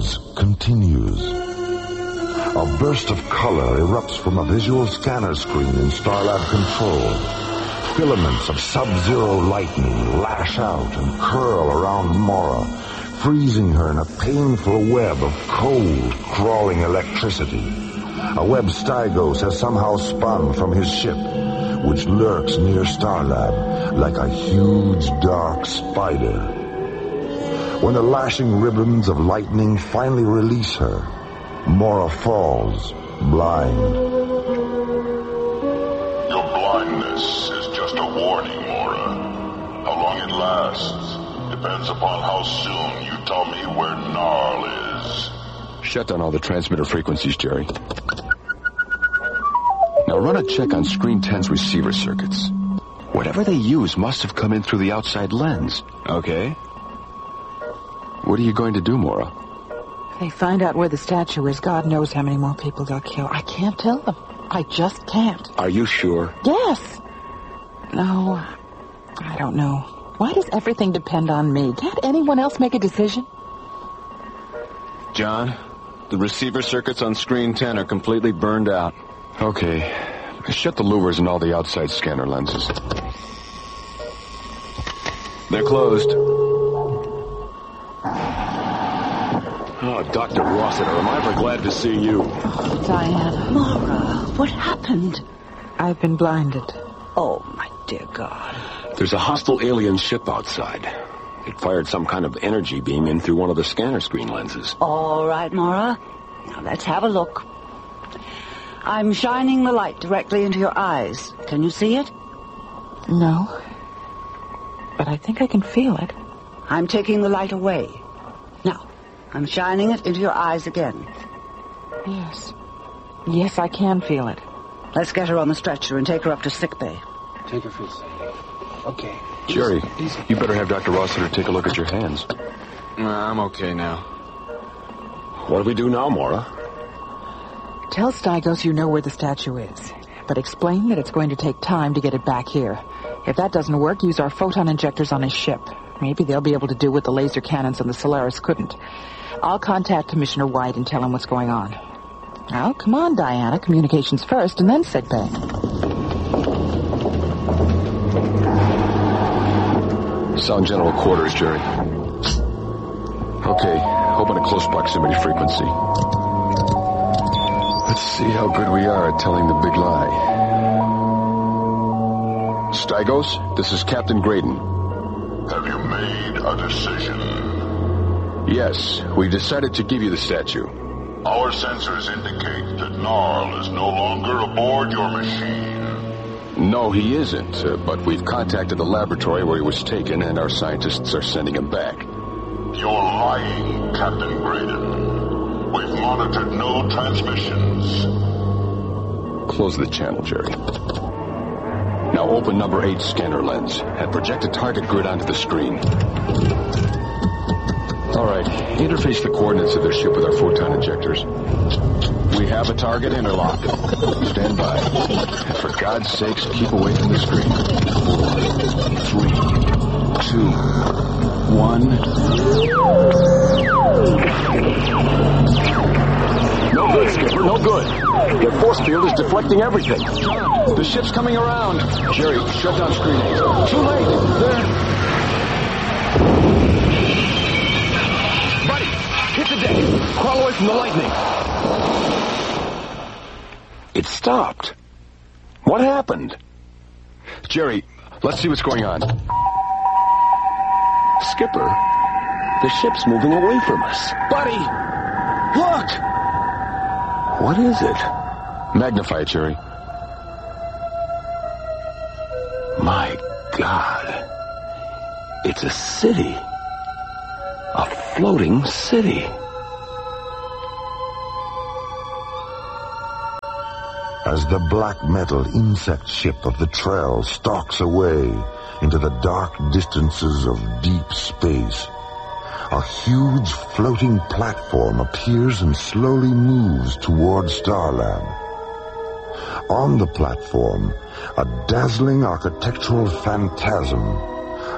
codes continues. A burst of color erupts from a visual scanner screen in Starlab Control. Filaments of sub-zero lightning lash out and curl around Mora, freezing her in a painful web of cold, crawling electricity. A web Stygos has somehow spun from his ship, which lurks near Starlab like a huge dark spider. When the lashing ribbons of lightning finally release her, Mora falls, blind. Your blindness is just a warning, Mora. How long it lasts depends upon how soon you tell me where Gnarl is. Shut down all the transmitter frequencies, Jerry. Now run a check on Screen 10's receiver circuits. Whatever they use must have come in through the outside lens. Okay. What are you going to do, Mora? If they find out where the statue is, God knows how many more people they'll kill. I can't tell them. I just can't. Are you sure? Yes. No, I don't know. Why does everything depend on me? Can't anyone else make a decision? John, the receiver circuits on Screen 10 are completely burned out. Okay. Shut the louvers and all the outside scanner lenses. They're closed. Oh, Dr. Rossiter, am I ever glad to see you. Oh, Diana. Mara, what happened? I've been blinded. Oh, my dear God. There's a hostile alien ship outside. It fired some kind of energy beam in through one of the scanner screen lenses. All right, Mara. Now, let's have a look. I'm shining the light directly into your eyes. Can you see it? No. But I think I can feel it. I'm taking the light away. Now, I'm shining it into your eyes again. Yes. Yes, I can feel it. Let's get her on the stretcher and take her up to sickbay. Take her face. Okay. Jerry, Easy. you better have Dr. Rossiter take a look at your hands. I'm okay now. What do we do now, Mora? Tell Stygos you know where the statue is, but explain that it's going to take time to get it back here. If that doesn't work, use our photon injectors on his ship. Maybe they'll be able to do what the laser cannons on the Solaris couldn't. I'll contact Commissioner White and tell him what's going on. Now, come on, Diana. Communications first, and then sickbay. Sound General Quarters, Jerry. Okay, open a close proximity frequency. Let's see how good we are at telling the big lie. Stygos, this is Captain Graydon. Have you made a decision? Yes, we decided to give you the statue. Our sensors indicate that Gnarl is no longer aboard your machine. No, he isn't, but we've contacted the laboratory where he was taken, and our scientists are sending him back. You're lying, Captain Graydon. We've monitored no transmissions. Close the channel, Jerry. Now open number 8 scanner lens and project a target grid onto the screen. All right, interface the coordinates of their ship with our photon injectors. We have a target interlock. Stand by. And for God's sakes, keep away from the screen. 4, 3, 2, 1. No good, Skipper, no good. Their force field is deflecting everything. The ship's coming around. Jerry, shut down screen 8. Too late. There. Buddy, hit the deck. Crawl away from the lightning. It stopped. What happened? Jerry, let's see what's going on. Skipper, the ship's moving away from us. Buddy! Look! What is it? Magnify it, Jerry. My God. It's a city. A floating city. As the black metal insect ship of the Trell stalks away into the dark distances of deep space, a huge floating platform appears and slowly moves toward Starlab. On the platform, a dazzling architectural phantasm,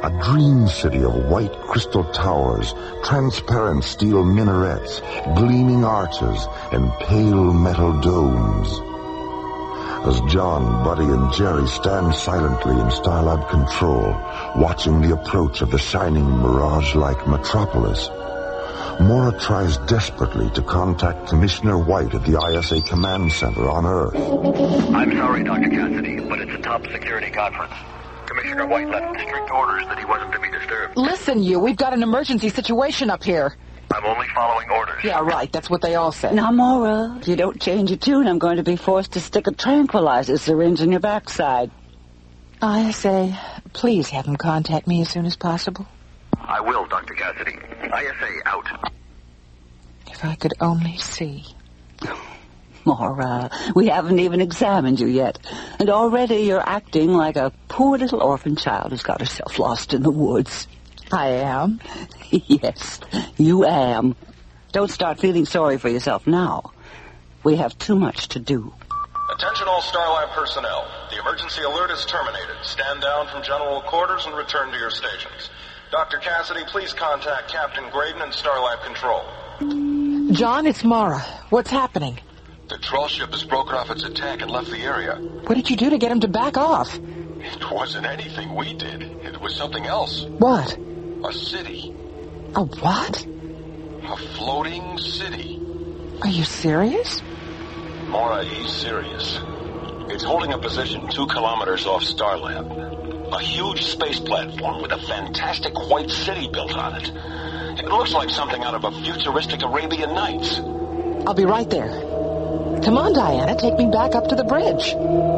A dream city of white crystal towers, transparent steel minarets, gleaming arches, and pale metal domes. As John, Buddy, and Jerry stand silently in Starlab control, watching the approach of the shining mirage-like metropolis, Mora tries desperately to contact Commissioner White at the ISA Command Center on Earth. I'm sorry, Dr. Cassidy, but it's a top security conference. Commissioner White left strict orders that he wasn't to be disturbed. Listen, we've got an emergency situation up here. I'm only following orders. Yeah, right. That's what they all say. Now, Mora, if you don't change your tune, I'm going to be forced to stick a tranquilizer syringe in your backside. ISA, please have him contact me as soon as possible. I will, Dr. Cassidy. ISA out. If I could only see. Mora, we haven't even examined you yet. And already you're acting like a poor little orphan child who's got herself lost in the woods. I am? Yes, you am. Don't start feeling sorry for yourself now. We have too much to do. Attention all Starlab personnel. The emergency alert is terminated. Stand down from general quarters and return to your stations. Dr. Cassidy, please contact Captain Graydon and Starlab Control. John, it's Mara. What's happening? The troll ship has broken off its attack and left the area. What did you do to get him to back off? It wasn't anything we did. It was something else. What? A city. A what? A floating city. Are you serious? Mora, he's serious. It's holding a position 2 kilometers off Starlab. A huge space platform with a fantastic white city built on it. It looks like something out of a futuristic Arabian Nights. I'll be right there. Come on, Diana, take me back up to the bridge.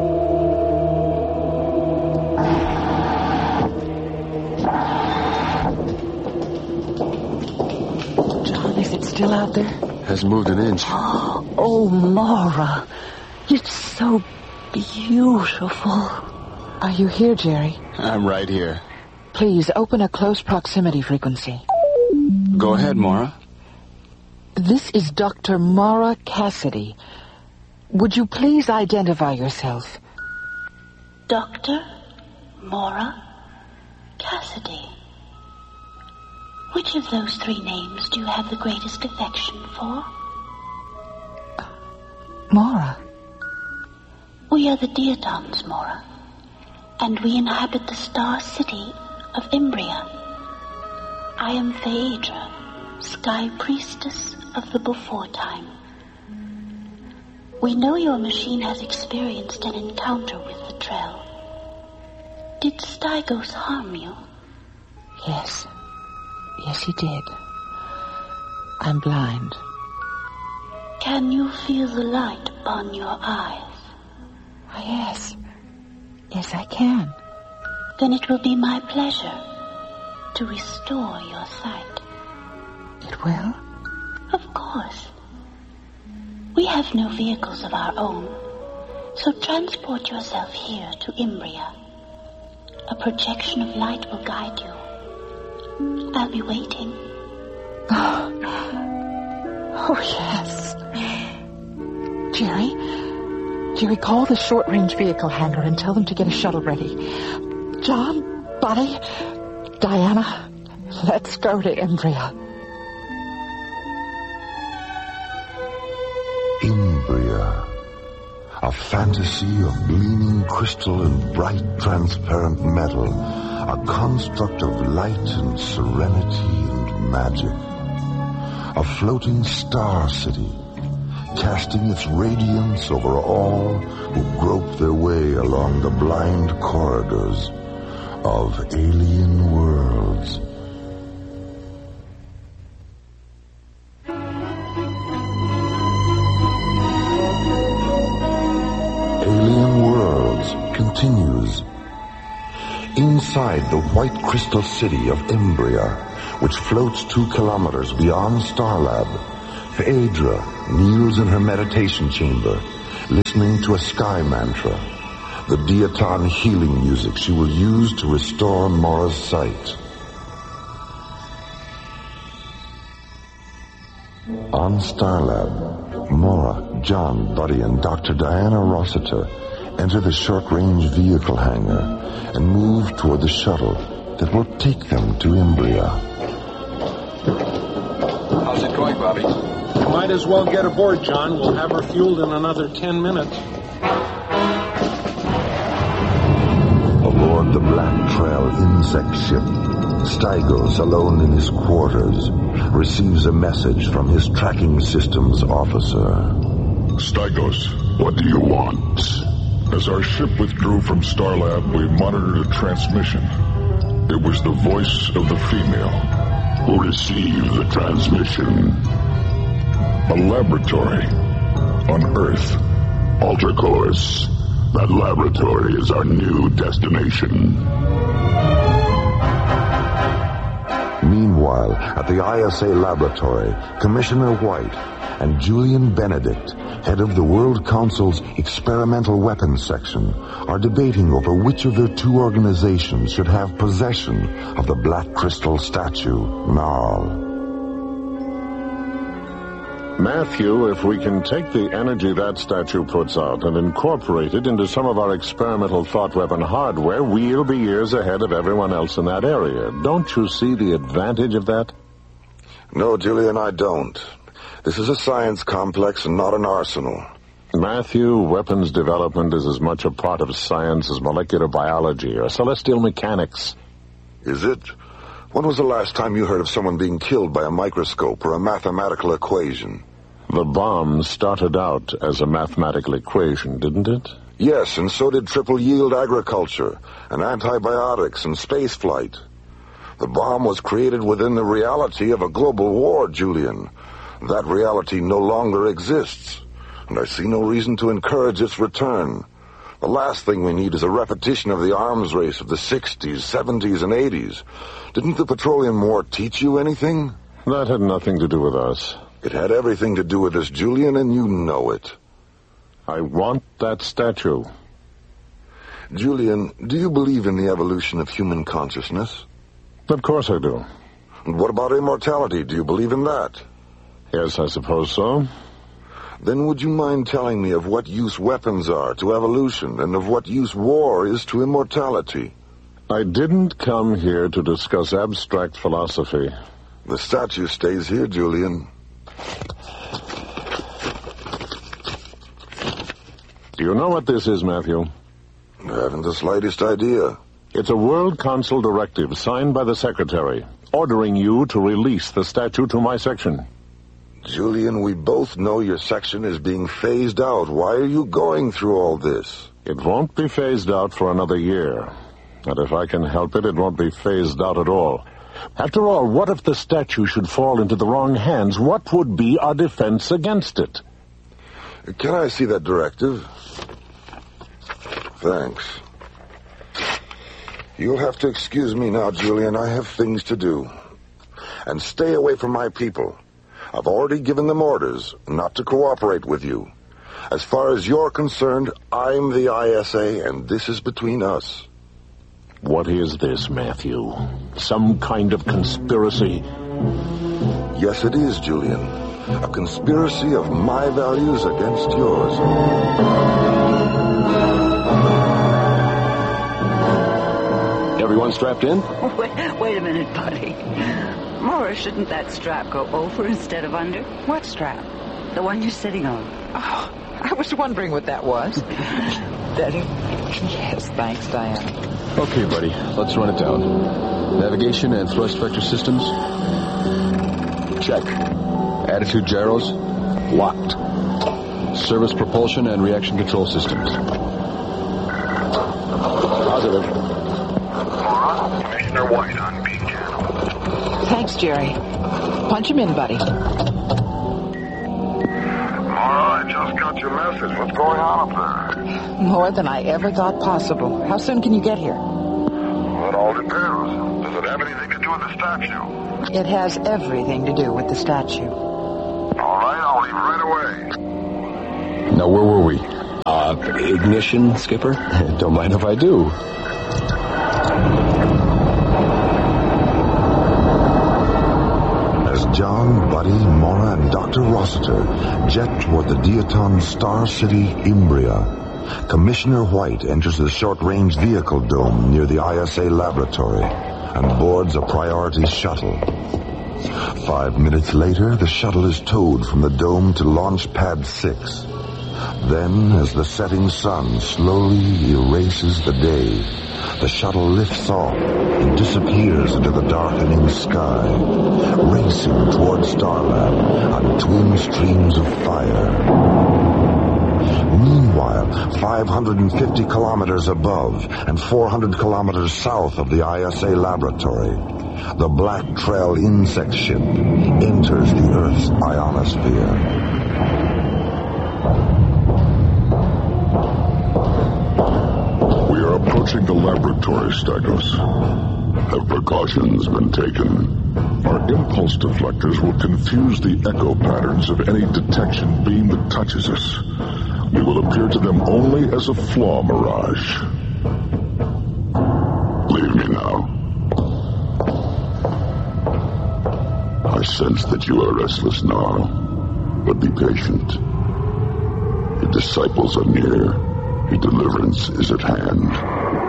John, is it still out there? Hasn't moved an inch. Oh, Mara, it's so beautiful. Are you here, Jerry? I'm right here. Please, open a close proximity frequency. Go ahead, Mara. This is Dr. Mara Cassidy. Would you please identify yourself? Dr. Mara Cassidy. Which of those 3 names do you have the greatest affection for? Mara. We are the Diatons, Mora, and we inhabit the star city of Imbria. I am Phaedra, Sky Priestess of the Before Time. We know your machine has experienced an encounter with the Trell. Did Stygos harm you? Yes. Yes, he did. I'm blind. Can you feel the light upon your eyes? Yes. Yes, I can. Then it will be my pleasure to restore your sight. It will? Of course. We have no vehicles of our own, so transport yourself here to Imbria. A projection of light will guide you. I'll be waiting. Oh, yes. Jerry, call the short-range vehicle hangar and tell them to get a shuttle ready. John, Buddy, Diana, let's go to Imbria. Imbria, a fantasy of gleaming crystal and bright transparent metal, a construct of light and serenity and magic. A floating star city, casting its radiance over all who grope their way along the blind corridors of alien worlds. Alien Worlds continues. Inside the white crystal city of Imbria, which floats 2 kilometers beyond Starlab, Phaedra kneels in her meditation chamber, listening to a sky mantra, the Diaton healing music she will use to restore Mora's sight. On Starlab, Mora, John, Buddy, and Dr. Diana Rossiter enter the short-range vehicle hangar and move toward the shuttle, that will take them to Imbria. How's it going, Bobby? Might as well get aboard, John. We'll have her fueled in another 10 minutes. Aboard the Black Trail insect ship, Stygos, alone in his quarters, receives a message from his tracking systems officer. Stygos, what do you want? As our ship withdrew from Starlab, we monitored a transmission. It was the voice of the female. Who received the transmission? A laboratory on Earth. Alter course. That laboratory is our new destination. Meanwhile, at the ISA laboratory, Commissioner White and Julian Benedict, head of the World Council's Experimental Weapons Section, are debating over which of their two organizations should have possession of the Black Crystal statue, Gnarl. Matthew, if we can take the energy that statue puts out and incorporate it into some of our experimental thought weapon hardware, we'll be years ahead of everyone else in that area. Don't you see the advantage of that? No, Julian, I don't. This is a science complex and not an arsenal. Matthew, weapons development is as much a part of science as molecular biology or celestial mechanics. Is it? When was the last time you heard of someone being killed by a microscope or a mathematical equation? The bomb started out as a mathematical equation, didn't it? Yes, and so did triple-yield agriculture, and antibiotics, and spaceflight. The bomb was created within the reality of a global war, Julian. That reality no longer exists, and I see no reason to encourage its return. The last thing we need is a repetition of the arms race of the 60s, 70s, and 80s. Didn't the Petroleum War teach you anything? That had nothing to do with us. It had everything to do with us, Julian, and you know it. I want that statue. Julian, do you believe in the evolution of human consciousness? Of course I do. And what about immortality? Do you believe in that? Yes, I suppose so. Then would you mind telling me of what use weapons are to evolution and of what use war is to immortality? I didn't come here to discuss abstract philosophy. The statue stays here, Julian. Do you know what this is, Matthew? I haven't the slightest idea. It's a World Council directive signed by the Secretary, ordering you to release the statue to my section. Julian, we both know your section is being phased out. Why are you going through all this? It won't be phased out for another year. And if I can help it, it won't be phased out at all. After all, what if the statue should fall into the wrong hands? What would be our defense against it? Can I see that directive? Thanks. You'll have to excuse me now, Julian. I have things to do. And stay away from my people. I've already given them orders not to cooperate with you. As far as you're concerned, I'm the ISA, and this is between us. What is this, Matthew? Some kind of conspiracy? Yes, it is, Julian. A conspiracy of my values against yours. Everyone strapped in? Wait a minute, buddy. Maura, shouldn't that strap go over instead of under? What strap? The one you're sitting on. Oh, I was wondering what that was. Daddy? Yes, thanks, Diana. Okay, buddy. Let's run it down. Navigation and thrust vector systems. Check. Attitude gyros. Locked. Service propulsion and reaction control systems. Positive. Laura, Commissioner White on B channel. Thanks, Jerry. Punch him in, buddy. Laura, I just got your message. What's going on up there? More than I ever thought possible. How soon can you get here? Well, it all depends. Does it have anything to do with the statue? It has everything to do with the statue. All right, I'll leave right away. Now, where were we? Ignition, Skipper? Don't mind if I do. As John, Buddy, Maura, and Dr. Rossiter jet toward the Diaton Star City, Imbria, Commissioner White enters the short-range vehicle dome near the ISA laboratory and boards a priority shuttle. 5 minutes later, the shuttle is towed from the dome to launch pad 6. Then, as the setting sun slowly erases the day, the shuttle lifts off and disappears into the darkening sky, racing toward Starlab on twin streams of fire. Meanwhile, 550 kilometers above and 400 kilometers south of the ISA laboratory, the Black Trail insect ship enters the Earth's ionosphere. We are approaching the laboratory, Stagos. Have precautions been taken? Our impulse deflectors will confuse the echo patterns of any detection beam that touches us. We will appear to them only as a flaw mirage. Leave me now. I sense that you are restless now, but be patient. Your disciples are near. Your deliverance is at hand.